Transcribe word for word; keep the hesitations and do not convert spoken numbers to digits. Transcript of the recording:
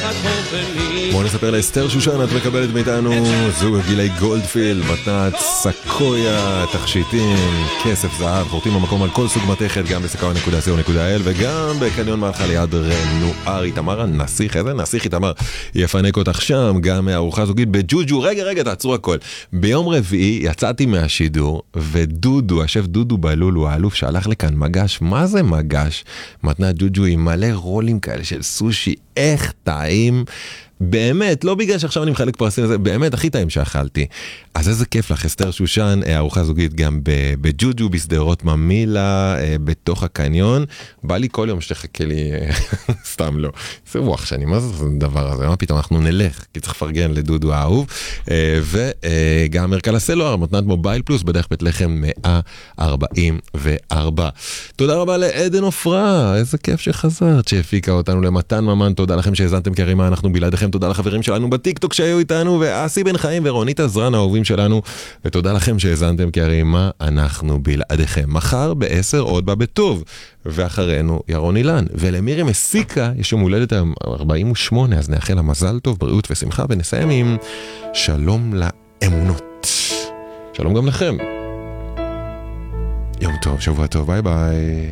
בואו נספר לאסתר שושן, את מקבלת מאיתנו זוג הגילי גולדפילד, מתנת סקויה, תכשיטים, כסף זהב, חורטים במקום על כל סוג מתכת, גם בסקאו נקודה סי או נקודה איל וגם בקניון מלכה ליד רנואר. איתמר הנסיך, איזה נסיך איתמר יפנק אותך שם, גם מהארוחה זוגית בג'וג'ו. רגע רגע תעצרו הכל. ביום רביעי יצאתי מהשידור ודודו, השף דודו בלולו האלוף שהלך לכאן מגש, מה זה מגש? מתנת ג'וג'ו עם מלא רולים כאלה של סושי, איך טעים, באמת, לא בגלל שעכשיו אני מחלק פרסים לזה, באמת הכי טעים שאכלתי. אז איזה כיף לך, אסתר שושן, ארוחה זוגית גם בג'וג'ו, בסדרות ממילה, בתוך הקניון. בא לי כל יום שתחכה לי, סתם לא. זה רוח שאני, מה זה הדבר הזה? מה פתאום אנחנו נלך, כי צריך לפרגן לדודו האהוב. וגם מרכז הסלולר, מתנת מובייל פלוס, בדרך בית לחם מאה ארבעים וארבע. תודה רבה לעדן אופרה, איזה כיף שחזרת, שהפיקה אותנו למתן ממן. תודה לכם שהזנתם כרימה, אנחנו בלעדיכם. תודה לחברים שלנו בטיקטוק שהיו איתנו, ואסי בן חיים ורונית עזרן האהובים שלנו, ותודה לכם שהזנתם כרימה, אנחנו בלעדיכם. מחר בעשר עוד בא בטוב, ואחרינו ירון אילן, ולמירי מסיקה יש יום הולדת ארבעים ושמונה, אז נאחל לה מזל טוב, בריאות ושמחה, ונסיים עם שלום לאמונות. שלום גם לכם, יום טוב, שבוע טוב, ביי ביי.